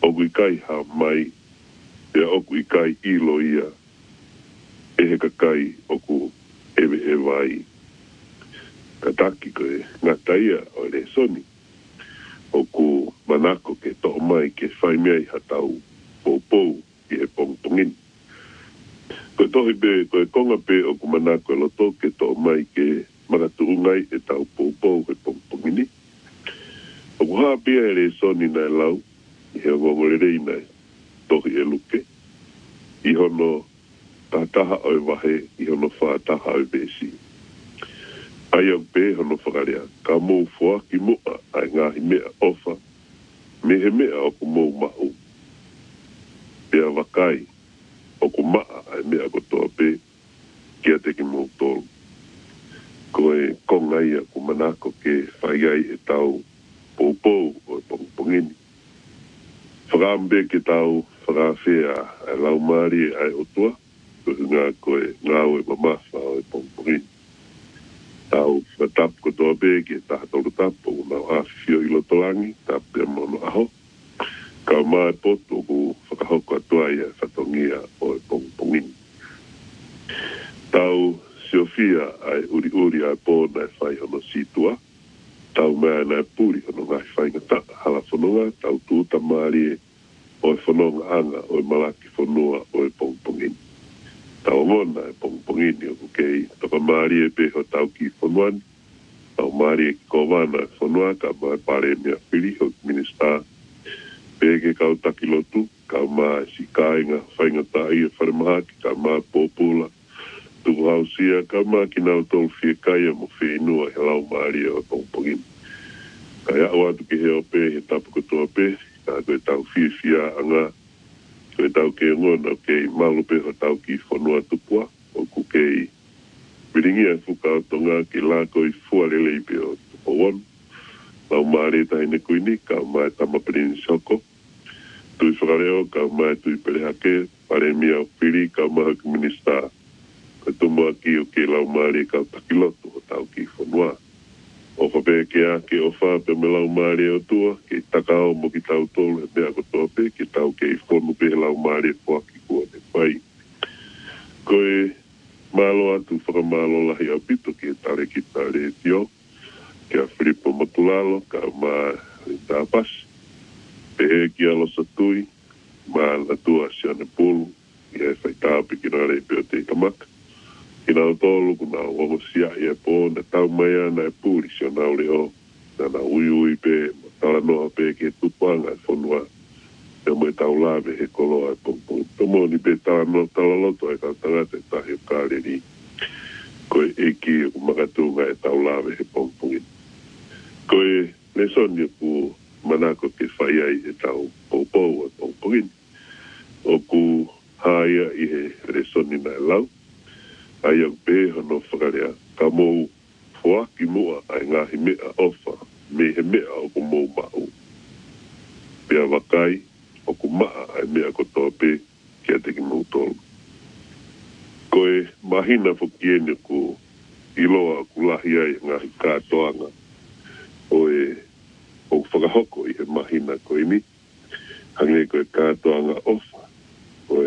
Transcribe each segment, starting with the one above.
oku i kai ha mai, e oku i kai ilo ia, e he kakai oku ewe e vai. Ka taki koe ngata ia o le soni, oku manako ke toa mai ke whai mea i hatau pou i he pongpongini. Koe tohi pe, koe konga pe oku manako e loto ke toa mai ke magatuungai e tau pou he pongpongini. Oku haa pia e le soni nai lau, i he ngongorerei nai tohi e luke. I hono tātaha o e wahe, i hono whātaha o e besi. Ai au pe hono whakarea, ka mou fua ki mua ai ngahi mea ofa, me he mea oku mou mahu. Pea wakai, oku maa ai mea kotoa pe, kia teki mou tolu. Koe kongai a ku manako ke whai ai e tau pou o e pongpongini. Whakambe ke tau whakawhea ai lau maari ai otua, koe ngā koe ngāu e mamafa o e pongpongini. Tau whatap kotoa pe ke taha tolu tapo, nau awhio i lotolangi, tape mono aho. Ka mai poto ku whakahoko atuai e whatongia o e pongpongini. Tau siofia ai uri ai pōna e whai hono situa. Tau mea nai puri hono ngai whai ngata hala whanonga. Tau tūta maari e o e whanonga anga o e malaki whanua o e pongpongini. Tau ngona e pongpongini o kukei. Toka maari e peho tau ki whanuani. Tau maari e ki kowana e whanua ka mai pare mea whiri o minista. Peke kau takilotu, kau mai si kāinga whaingata i e wharemahaki, kau mai pōpula. Tuku hausia, ka mā ki nau tolu whia kaia mo whenua he lau maari o pongpongini. Ka iau atu ki he ope, he tapu kotoa pe, ka koe tau whia anga, koe tau ke ngona o kei malupe o tau ki whanua tupua, o ku kei wiringi ai whuka o tonga ki lāko i fuarele i pe o tupo wonu. Lau maari tahi ne kuini, ka mai tamapirini soko, tui whakareo, ka mai tui perehake, pare mia o whiri, ka maha ki minista. Ka tumua ki o ke lau maari ka takilotu o tau ki whanua. O whape ke a ke o whape me lau maari o tua, ke takao mo ki tau tolu he mea kotoa pe, ke tau ke i whonu pe lau maari e whaki kua te whai. Koe malo atu whakamalo lahi au pito ke tare ki tare tio, ke a Filipo Matulalo, ka maa tāpas, pe he ki alo satui, maa latua siane pulu, i e whai tāpi ki nare pe o te kamaka. Ki nau tolu ku nau ongo sia i e pō, na tau mai ana e pūri si o nau reo, na na ui pe, tala noa pe ke tupanga e whanua, e mai tau lawe he koloa e pongpong. Tomo ni pe tala noa tala loto e kau tangate tahi o kāreri, koe e ki o makatunga e tau lawe he pongpongin. Koe lesoni ku manako ke whai ai e tau pou e pongpongin, o ku haia i he resoni nai lau, ai au pe hono whakarea, ka mou whoaki mua ai ngahi mea ofa, me he mea o ku mou mahu. Pea wakai, o ku maa ai mea kotoa pe, kia teki mou tolu. Koe mahina whukiene ku iloa ku lahi ai ngahi kātoanga, o whakahoko i he mahina koe mi, hange koe kātoanga ofa, o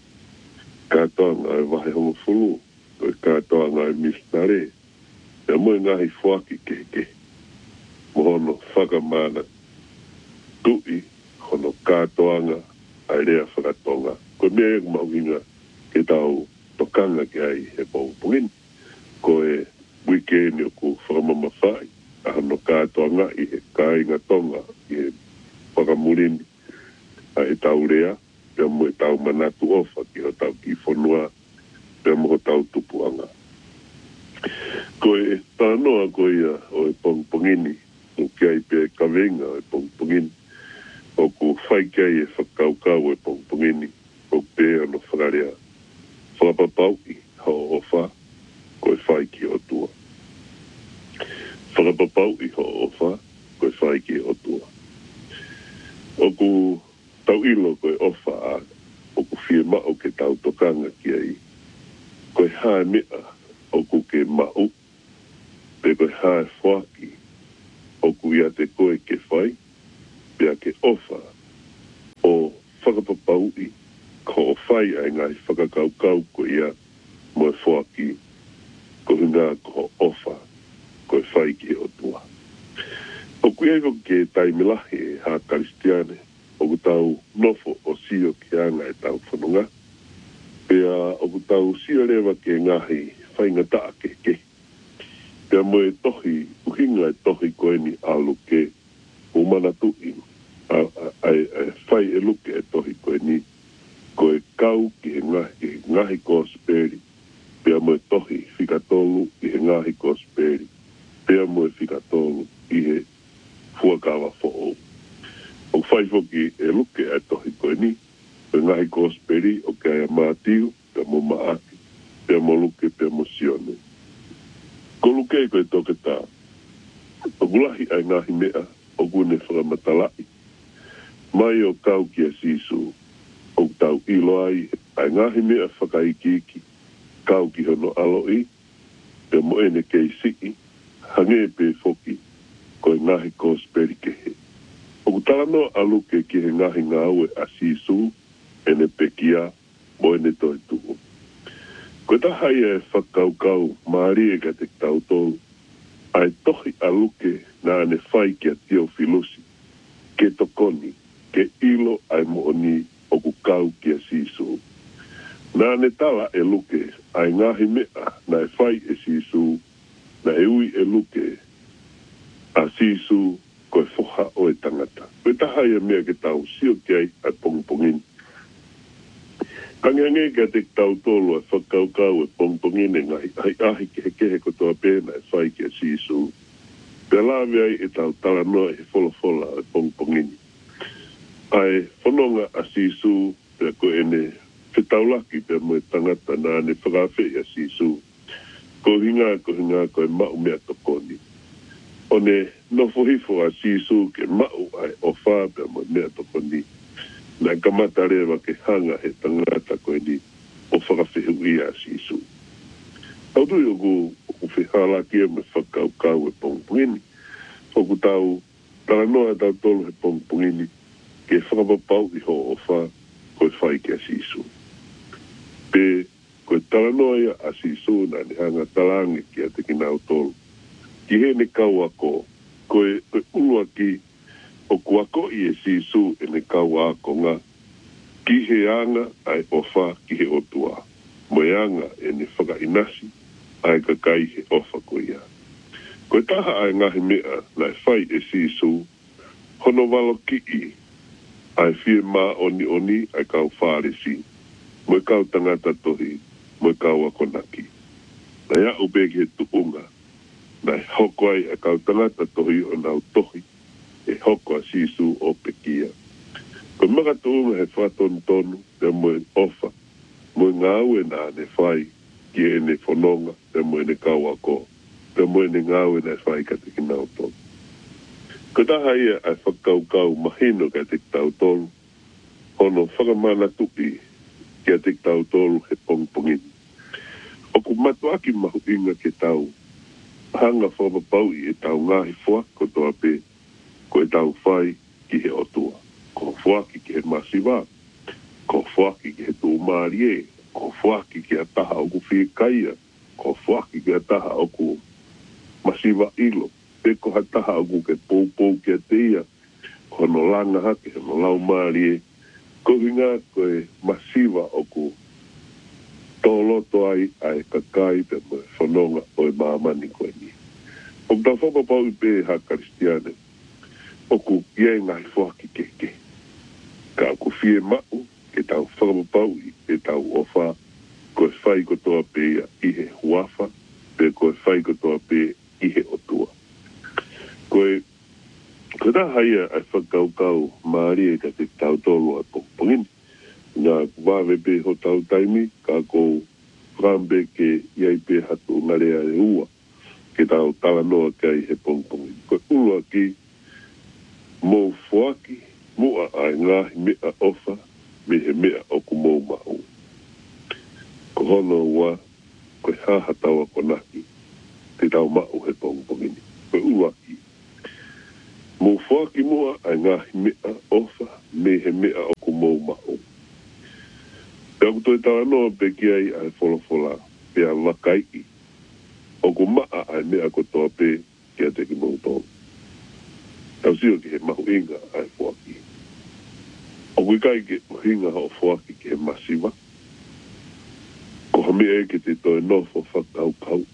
kātoanga ai wahe hongo fulu, koe kātoa ngai misnare, e moe ngahi whaki ke. Mohono whakamana tui, hono kātoanga, ai rea whakatonga. Koe mea eku mauhinga ke tau tokanga ki ai he pongpongini. Koe wikeni o ku whakamama whai, a hono kātoanga i he kāinga tonga, i he whakamurini, a e tau rea, pia moe tau manatu ofa ki ho tau ki whanua, pia moho tau tupuanga. Koe tānoa koe ia o e pongpongini, o kia i pe kawenga o e pongpongini, o ku whai kia i e whakaukau o e pongpongini, o pe ano whakarea, whakapapau i ho ofa, koe whai ki o tua. Whakapapau i ho ofa, koe whai ki o tua. O ku tau ilo koe ofa a, o ku whie mao ke tau tokanga ki ai, koe hae mea o ku ke mau, pe koe hae whaki o ku ia te koe ke whai, pia ke ofa o whakapapau'i ko o whai ai ngai whakakaukau ko ia mo e whoaki ko hinga ko ofa ko e whai ki o tua. O kuia ko ke taimilahi e ha Karistiane o ku tau nofo o sio ki anga e tau whanunga. Pea o ku tau sio rewa ke ngahi whainga taa ke ke. Pea mo e tohi, uhinga e tohi koe ni aluke umana tui. Whai e luke e tohi koe ni ko e kau ki he ngahi ko speri. Pea mo e tohi whikatolu i he ngahi ko speri. Pea mo e whikatolu i he fuakawa fo'o. O whai foki e luke e tohi koe ni. Pea ngahi ko speri o ke aia mātiu. Pea mo maaki. Pea mo luke, pea mo sione. Ko luke e koe toke tā. O gulahi ai ngahi mea o gune whakamatalai. Mai o kau ki a sisu. O tau ilo ai ngahi mea whakaikiki. Kau ki hono aloi. Pea mo ene kei siki. Hange pe foki. Ko e ngahi ko speri ke he. O talano aluke ki he ngahi ngāue a sisu. Ene pekia. Mo ene toi tuu. Ko tahai e whakaukau. Maari e ka te tau tolu. Ai tohi aluke na ane whai ki a tio filusi. Ke tokoni. Ke ilo ai mooni o ku kau ki a sisu. Nā ne tala e luke, ai ngahi mea, na e whai e sisu, na e ui e luke, a sisu, ko e whoha o e tangata. Koe tahai e mea ke tau sio ki ai a pongpongini. Kangange ke te tau tolu e whakaukau e pongpongini ngai, ai ahi ke he kehe kotoa pēna e whai ki a sisu. Pea lawe ai e tau tala noa e wholofola e pongpongini. Ai whanonga a sisu, pea ko ene whetaulaki pea mo e tangata nā ne whakawhi a sisu. Ko hinga ko e mau mea tokoni. O ne nofohifo a sisu ke mau ai o whā pea mo mea tokoni. Nā kamata rewa ke hanga he tangata ko e ni o whakawhi hui a sisu. Autui o ku whihalaki e me whakaukau e pongpongini. O ku tau taranoa tau tolu he pongpongini. Ke whakapapau i ho o whā, ko e whai ki a sisu. Pe, ko e talanoia a sisu na ni hanga talangi ki a te kinau tolu. Ki he ne kau ako, ko e ulua ki o kuako i e sisu e ne kau ako ngā. Ki he anga ai o whā ki he otua. Mo e anga e ne whakainasi ai ka kai he ofa ko ia. Ko e taha ai ngahi mea na e whai e sisu, hono walo ki i. Ai fie mā oni ai kau whāresi. Mo e kau tangata tohi, mo e kau akonaki. Na ia ube ki he tuunga. Na hoko ai a kau tangata tohi o nau tohi. E hoko a sisu o pekia. Ko maka tuunga he whaton tonu, te mo e ofa. Mo e ngāue nā ne whai, ki e ne whanonga, te mo e ne kau ako. Te mo e ne ngāue nā whai ka te kinau tonu. Ko taha ia ai whakaukau mahino ka te tau tolu. Hono whakamana tupi ki a te tau tolu he pongpongini. O ku matuaki mahu inga ke tau. Hanga whapapau i e tau ngahi whua ko toa pe. Ko e tau whai ki he otua. Ko whuaki ki he masiwa. Ko whuaki ki he tūmarie. Ko whuaki ki a taha o ku whikaia. Ko whuaki ki a taha o ku masiwa ilo. Pe ko hataha o ku ke pou ki a teia. Kono langa hake, no lau marie. Ko hinga ko e masiwa o ku tōloto ai kakai pe mo e whanonga o e māmani koe ni. O ta whapapau i pē ha Karistiane. O ku iei ngai whaki keke. Ka ku fie mau ke tau whapapau i e tau ofa. Ko e whai ko toa pē i he huafa. Pe ko e whai ko toa pē i he otua. Ko tā haia ai whakaukau maari e ka te tau tolu a pongpongini. Ngā wawe pe ho tau taimi, ka kou whambe ke iai pe hatu ngarea e ua, ke tau talanoa kai he pongpongini. Ko ulua ki mou fuaki, mua ai ngahi mea ofa, me he mea o ku mou mau. Ko hono ua, ko haha taua konaki, te tau mau he pongpongini. Ko ulua ki mo whaki mua ai ngahi mea ofa me he mea o ku mou ma'u. Pea ku toi tawa noa pe ki ai ai wholofola pea wakai i. O ku maa ai mea ko toa pe kia te ki mou tōna. Tau sio ki he mahu inga ai fuaki. O kui kai ke hinga ho fuaki ki he masiwa. Ko hami e ke te toi nofo whakau kau.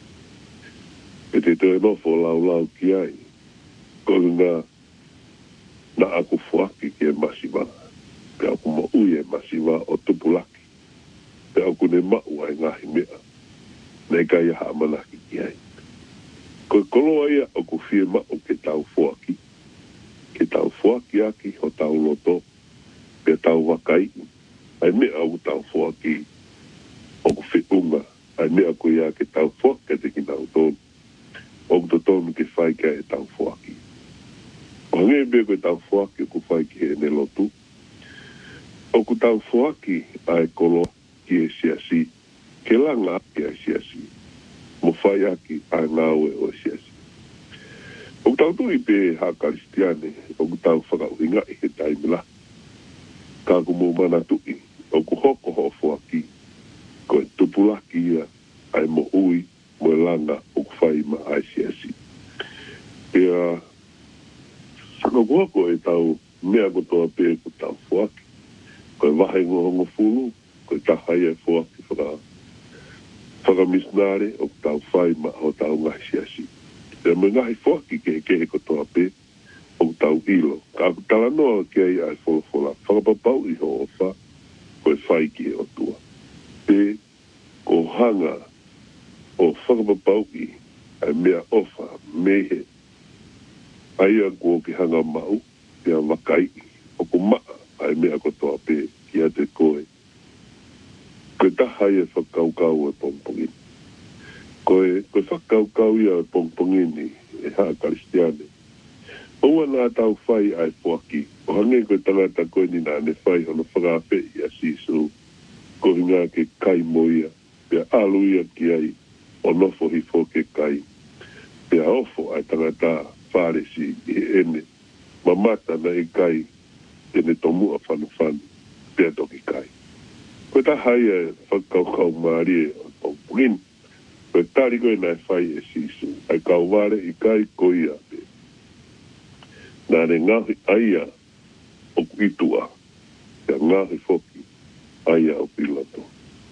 Ke te toi nofo lau lau ki ai. Ko ngā na aku fuaki ki he masiwa. Pe aku ma ui e masiwa o tupulaki. Pe aku ne mau ai ngahi mea. Nei kai aha manaki ki ai. Ko koloa ia o ku fie mau ke tau fuaki. Ke tau fuaki aki ho tau loto. Pe tau wakai. Ai mea au tau fuaki. O ku whiunga. Ai mea ko ia ke tau fuaki te ki nau tonu. O ku tonu ke whai kia e tau fuaki. O hange mea ko e tau fuaki o ku whai ki he ne lotu. O ku tau fuaki ai kolo ki e siasi. Ke langa ki e siasi. Mo whai aki ai ngāwe o siasi. O ku tau tui pe ha karistiane. O ku tau whakauhinga i he taimila. Ka ku mō mana tui. O ku hoko ho fuaki. Ko e tupulaki ia ai mo ui mo e langa o ku whai ma ai siasi. Pea o ku hoko e tau mea ko toa pe ku tau fuaki. Ko e wahe ngohongo fulu. Ko e tahai e fuaki whakamisnare o ku tau whai ma o tau ngahi siasi. Pea me ngahi fuaki ke ko toa pe o ku tau ilo. Ka ku tala noa ke ai wholofola. Whakapapau i ho ofa. Ko e whai ki e o tua. Pe ko hanga o whakapapau i ai mea ofa mehe. Ai a kua ki hanga mau. Pea wakai o ku maa ai mea ko toa pe ki a te koe. Ko e tahai e whakaukau e pongpongini. Ko e whakaukau ia e pongpongini e haa karistiane. Oua nā tau whai ai fuaki. O hange koe tangata koe ni nā ne whai hono whakawhi i a sisu. Ko hinga ke kai moia. Pea alu ia ki ai o nofo hi fo ke kai. Pea ofo ai tangata whāresi i he ene. Mamata na e kai tene tomua whanufanu. Pea toki kai. Koe ta hai e whakaukau maari e o pongpongini. Koe tari koe nai whai e sisu. Ai kau ware i kai koia pe. Nā ne ngahi aia o kuitua. Ia ngahi foki aia o pilato.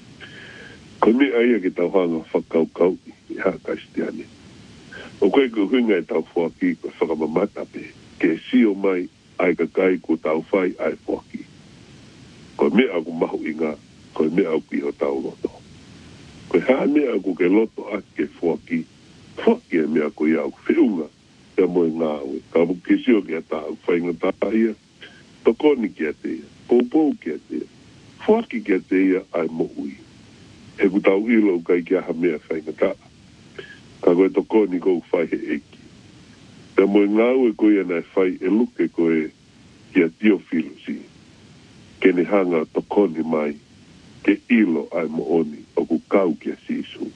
Koe me aia ke tau hanga whakaukau i haa kaistiane. O koe ku huinga e tau fuaki koe whakamamata pe. Ke sio mai ai ka kai ko tau whai ai fuaki. Koe me aku mahu inga. Koe me aku iho tau loto. Koe haa me aku ke loto ake fuaki. Fuaki e me aku i au whiunga. Ia moe ngāwe. Ka mu kisio ki a tāu whainga tāhia. Tokoni ki a te ia. Poupou ki a te ia. Fuaki ki a te ia ai mo ui. He ku tau ilo kai ki aha mea whainga tā. Ka koe tokoni kou whai he eki. Ia moe ngāwe koe anai whai e luke koe ki a Teofilu si. Kene hanga tokoni mai. Ke ilo ai mo oni o ku kau ki a sisu.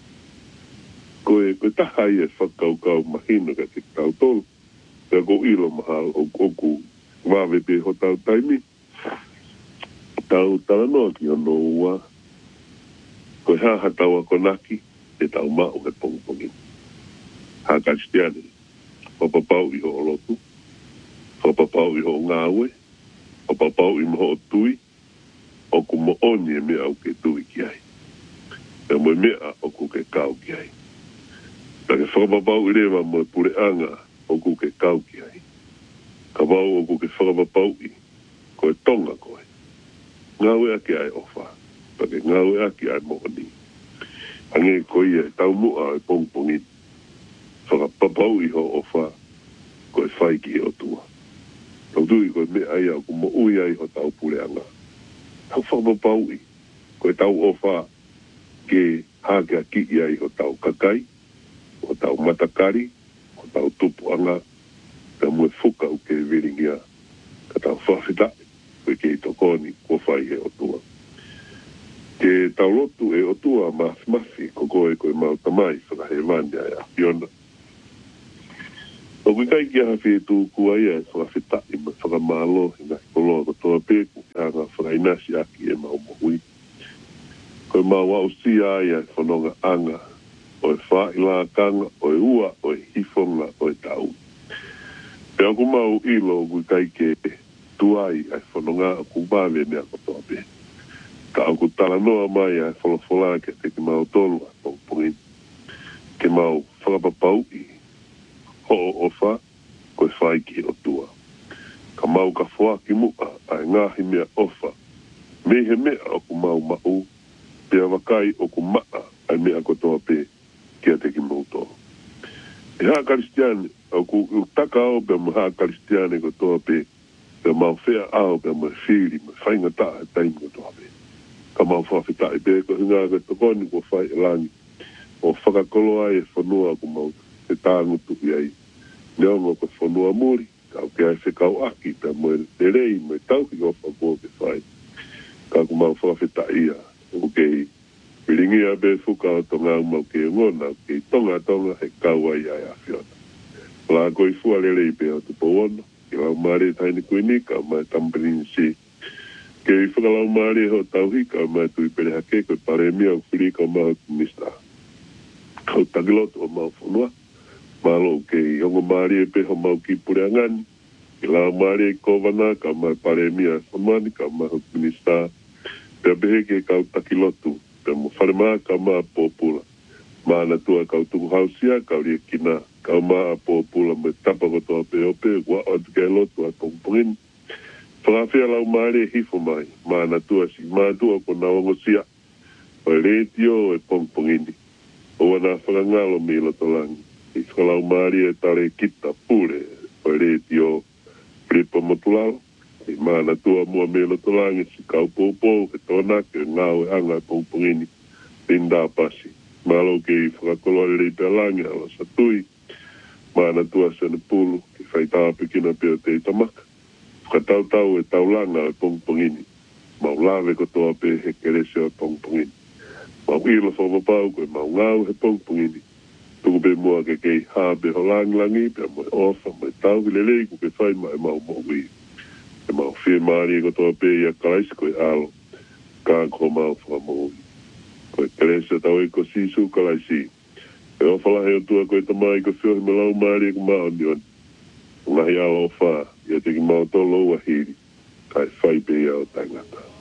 Koe tahai e whakaukau mahina ka te tau tolu. Pea ko ilo mahal o ku wawe pe ho tau taimi. Tau taranoa ki ono ua. Koe haha tau a konaki te tau mao ke pongpongi. Ha karistiane. Whapapau i ho olotu. Whapapau i ho ngāwe. Whapapau i moho tui. O ku mo oni e mea au ke tui ki ai. Pea moe mea o ku ke kau ki ai. Ka ke whakapapau i rewa mo e pure anga o ku ke kau ki ai. Ka wau o ku ke whakapapau i ko e tonga koe. Ngawe ake ai ofa. Pa ke ngawe ake ai mooni. Ange koe e tau mua e pongpongi. Whakapapau i ho ofa ko e whai ki o tua. Tau tui koe me ai au ku mo ui ai ho tau pure anga. Tau whakapapau i ko e tau ofa ke hake a ki ai ho tau kakai. O tau matakari, o tau tupuanga, ka mue fuka o ke viringia, ka tau whawhita, koe ke i tokoni, kua whai he o tua. Ke tau lotu e o tua mafi, ko koe koe mau tamai, whakahe vane ai a piona. O kui kai kia hawhi e tū kua ia e whakawhita i ma whakamalo i ngā koloa ko toa pēku ki hanga whakainasi aki e mau mahui. Koe mau au si ai e whanonga anga o e wha i la kanga o e ua o e hifonga o e tau. Pea ku mau ilo kui kai ke tuai ai whanonga a kumbāwe mea ko toa pē. Ka au ku tala noa mai ai wholofola ke te ki mau tolu a pongpongin. Ke mau whakapapau i ho o wha koe whai ki o tua. Ka mau ka whua ki mua ai ngahi mea ofa. Me he mea o ku mau mau. Pea wakai o ku maa ai mea ko toa pē kia te ki mau tō. E haa karistiane, au ku taka au pia mo haa karistiane ko toa pē. Pea mau whea au pia mo whiri, mo whainga taa e taimi ko toa pē. Ka mau whawhita i pē ko hinga ka tokoni ko whai e langi. O whakakolo ai e whanua ku mau te tāngutu i ai. Neongo ko whanua muri, kau ke ai whekau aki, pia mo e rei, mo e tauki o whakua ke whai. Ka ku mau whawhita ia, o kei piringi a be fuka o tonga mau ke ngona, kei tonga he kau ai ai a whiona. La koi fua lele i pe o te powono, ki lau maare taini kuini, ka mai tampirini si. Kei whakalau maare ho tauhi, ka mai tui pere hake, koe pare mia o whiri ka mau kumista. Kau tagiloto o mau whanua. Malo ke hongo maari e peho mau ki pure angani. Ki lau maari e kovana, ka mai pare mia whanwani, ka mai ho minista. Pea behe ke kau takilotu, pea mo whare maa ka maa pōpula. Mana tua kau tuku hausia, kau ria kina, kau maa pōpula me tapa ko toa pe ope, wa o te kei lotu a pongpongin. Whakawhia lau maari e hifo mai, mana tua si maa tua ko na ongosia. O e retio e pongpongini. O wana whakangalo mi lotolangi. I whakalau maari e tare kita pure, o e retio pripa motulalo. I mana tua mua me lotolangi si kau pōpō, e tōna ke ngau e anga e pongpongini. Pinda pasi. Malo ke i whakakolo e reipe alangi ala satui. Mana tua sene pulu, ki whaitāpe kina pia te itamaka. Whakatautau e taulanga e pongpongini. Mau lawe ko toa pe he kerese o pongpongini. Mau ilo whawapau koe mau ngau he pongpongini. Tuku pe mua ke kei hāpe ho langi, pia mo e ofa, mo e tau lelei ko ke whai mai mau mōwi. E mau whie maari ko toa pe ia kalaisi koe alo. Kā ko mau whakamōwi. Koe kerese tau e ko sisu kalaisi. E ofalahe o tua koe tamai ko whiohi me lau maari ko mao nion. Ngahi alo o wha, ia teki mau tolo ua hiri. Kai whai pe ia o tangata.